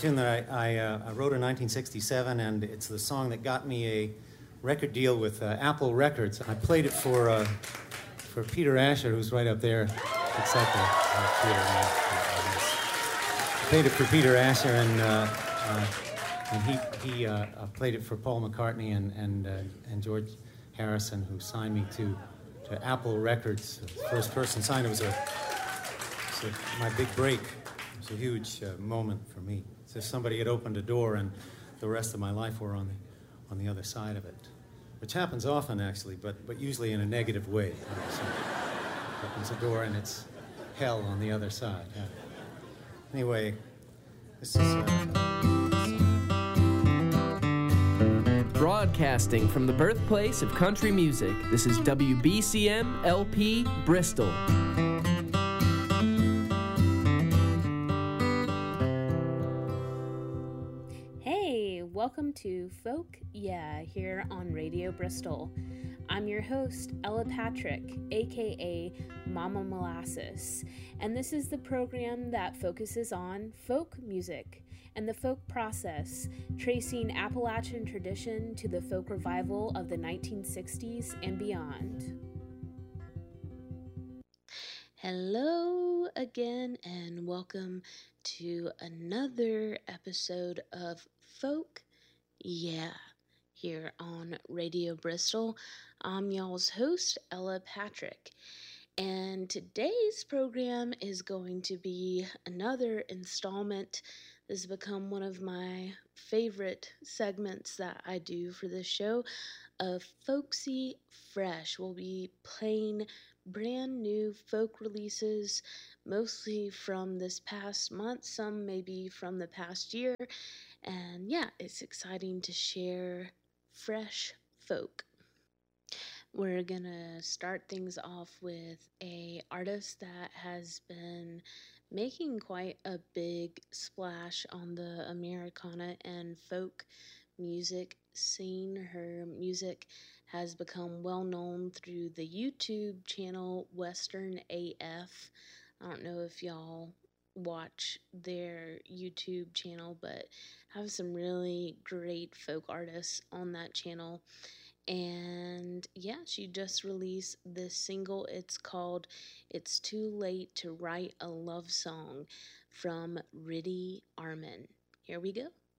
tune that I wrote in 1967, and it's the song that got me a record deal with Apple Records. I played it for Peter Asher, who's right up there. Exactly. I played it for Peter Asher, and he played it for Paul McCartney and George Harrison, who signed me to Apple Records. The first person signed. It was my big break. It was a huge moment for me. It's as if somebody had opened a door and the rest of my life were on the other side of it, which happens often actually, but usually in a negative way. So, opens a door and it's hell on the other side. Yeah. Anyway, this is. Broadcasting from the birthplace of country music, this is WBCM LP Bristol. Hey, welcome to Folk Yeah here on Radio Bristol. I'm your host, Ella Patrick, aka Mama Molasses, and this is the program that focuses on folk music and the folk process, tracing Appalachian tradition to the folk revival of the 1960s and beyond. Hello again, and welcome to another episode of Folk Yeah here on Radio Bristol. I'm y'all's host, Ella Patrick, and today's program is going to be another installment. This has become one of my favorite segments that I do for this show of Folksy Fresh. We'll be playing brand new folk releases, mostly from this past month, some maybe from the past year, and yeah, it's exciting to share fresh folk. We're gonna start things off with a artist that has been making quite a big splash on the Americana and folk music scene. Her music has become well known through the YouTube channel Western AF. I don't know if y'all watch their YouTube channel, but have some really great folk artists on that channel. And yeah, she just released this single. It's called It's Too Late to Write a Love Song from Riddy Arman. Here we go.